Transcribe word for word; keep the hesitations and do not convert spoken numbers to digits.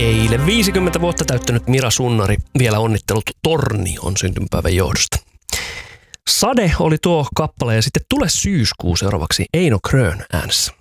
Eilen viisikymmentä vuotta täyttänyt Mira Sunnari vielä onnittelut Tornion syntymäpäivän johdosta. Sade oli tuo kappale ja sitten Tule syyskuu seuraavaksi Eino Krön äänessä.